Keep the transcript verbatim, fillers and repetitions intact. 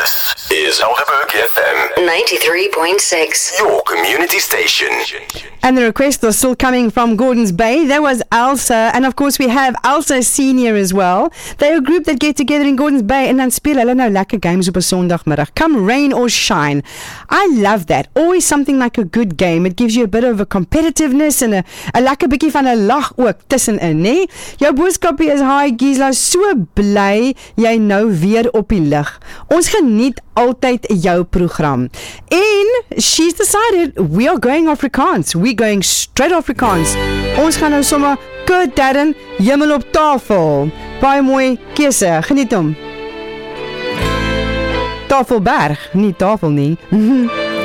This is Helderberg F M ninety-three point six. Your community station. And the requests are still coming from Gordons Bay. There was Elsa, and of course we have Elsa Senior as well. They're a group that get together in Gordons Bay and dan speel hulle nou lekker games op 'n Sondagmiddag. Come rain or shine. I love that. Always something like a good game. It gives you a bit of a competitiveness and a, a lekker bietjie van 'n lag ook tussenin, né? Jou boodskapie is: "Hi Gisela, so bly jy nou weer op die lig. Ons geniet altyd jou program." En she's decided we are going Afrikaans. We're going straight Afrikaans. Ons gaan nou sommer Kurt Darren, Hemel op tafel. Baie mooi keuse. Geniet hom. Tafelberg, nie tafel nie.